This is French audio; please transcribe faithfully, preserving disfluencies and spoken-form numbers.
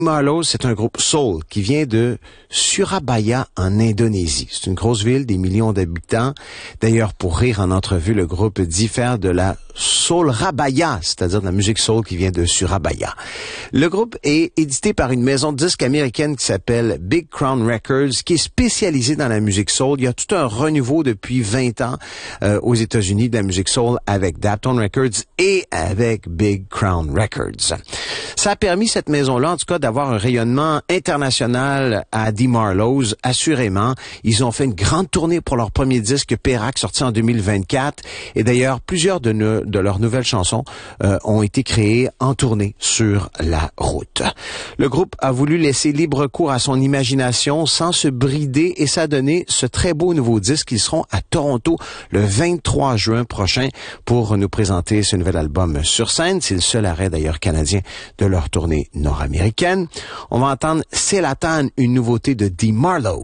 Marlowe, c'est un groupe soul qui vient de Surabaya en Indonésie. C'est une grosse ville, des millions d'habitants. D'ailleurs, pour rire en entrevue, le groupe diffère de la Soulrabaya, c'est-à-dire de la musique soul qui vient de Surabaya. Le groupe est édité par une maison de disques américaine qui s'appelle Big Crown Records, qui est spécialisée dans la musique soul. Il y a tout un renouveau depuis vingt ans euh, aux États-Unis de la musique soul avec Daptone Records et avec Big Crown Records. Ça a permis cette maison-là, en tout cas, d'avoir un rayonnement international à Dee Marlowe's, assurément. Ils ont fait une grande tournée pour leur premier disque, Perak, sorti en deux mille vingt-quatre. Et d'ailleurs, plusieurs de, ne, de leurs nouvelles chansons euh, ont été créées en tournée sur la route. Le groupe a voulu laisser libre cours à son imagination sans se brider et ça a donné ce très beau nouveau disque. Ils seront à Toronto le vingt-trois juin prochain pour nous présenter ce nouvel album sur scène. C'est le seul arrêt d'ailleurs canadien de leur tournée nord-américaine. On va entendre C'est la Tanne, une nouveauté de Dee Marlowe.